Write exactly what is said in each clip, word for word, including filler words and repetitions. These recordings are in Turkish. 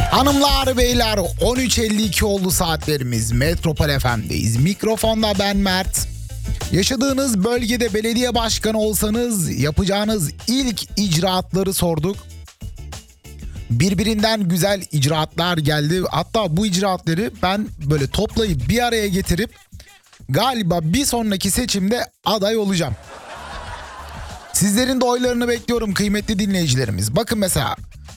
Hanımlar beyler, on üç elli iki oldu saatlerimiz. Metropol F M'deyiz. Mikrofonda ben Mert. Yaşadığınız bölgede belediye başkanı olsanız yapacağınız ilk icraatları sorduk. Birbirinden güzel icraatlar geldi. Hatta bu icraatları ben böyle toplayıp bir araya getirip galiba bir sonraki seçimde aday olacağım. Sizlerin de oylarını bekliyorum kıymetli dinleyicilerimiz. Bakın mesela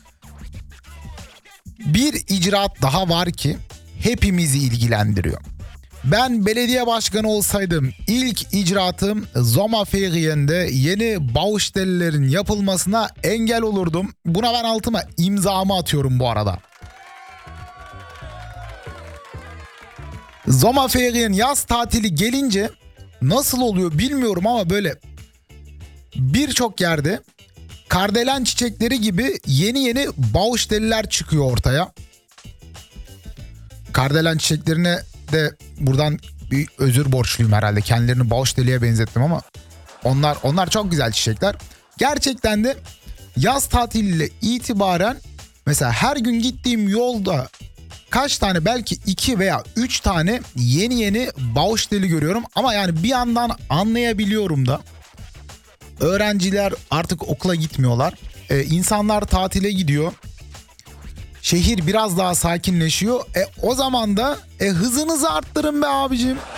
bir icraat daha var ki hepimizi ilgilendiriyor. Ben belediye başkanı olsaydım ilk icraatım Sommerferien'de yeni Baustellerin yapılmasına engel olurdum. Buna ben altıma imzamı atıyorum bu arada. Sommerferien yaz tatili gelince nasıl oluyor bilmiyorum ama böyle birçok yerde kardelen çiçekleri gibi yeni yeni Baustelleler çıkıyor ortaya. Kardelen çiçeklerine de buradan bir özür borçluyum herhalde. Kendilerini Baustelle'ye benzettim ama onlar onlar çok güzel çiçekler. Gerçekten de yaz tatiliyle itibaren mesela her gün gittiğim yolda kaç tane, belki iki veya üç tane yeni yeni Baustelli görüyorum. Ama yani bir yandan anlayabiliyorum da. Öğrenciler artık okula gitmiyorlar. Ee, insanlar tatile gidiyor. Şehir biraz daha sakinleşiyor. E, o zaman da e, hızınızı arttırın be abicim.